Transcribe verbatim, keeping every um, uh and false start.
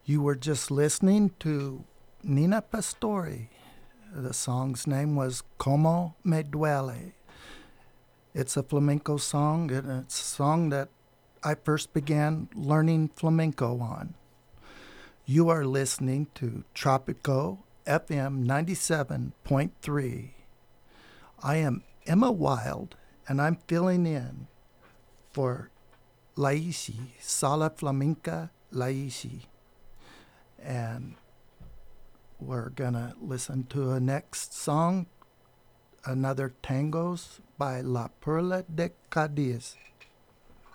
You were just listening to Nina Pastori. The song's name was Como Me Duele. It's a flamenco song, and it's a song that I first began learning flamenco on. You are listening to Tropico F M ninety-seven point three. I am Emma Wild, and I'm filling in for Laishi, Sala Flamenca Laishi. And we're going to listen to a next song, another tangos by La Perla de Cadiz.